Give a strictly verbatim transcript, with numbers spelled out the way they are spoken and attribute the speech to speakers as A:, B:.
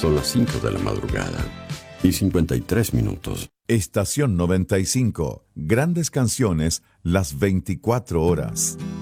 A: Son las cinco de la madrugada y cincuenta y tres minutos.
B: Estación noventa y cinco. Grandes canciones las veinticuatro horas.